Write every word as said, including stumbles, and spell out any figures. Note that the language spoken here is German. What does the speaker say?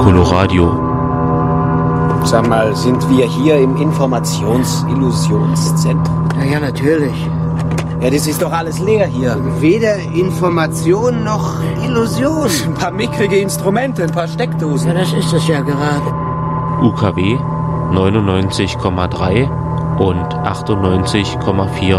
Coloradio. Sag mal, sind wir hier im Informations-Illusionszentrum? Ja, ja, natürlich. Ja, das ist doch alles leer hier. Weder Information noch Illusion. Ein paar mickrige Instrumente, ein paar Steckdosen. Ja, das ist es ja gerade. U K W neunundneunzig Komma drei und achtundneunzig Komma vier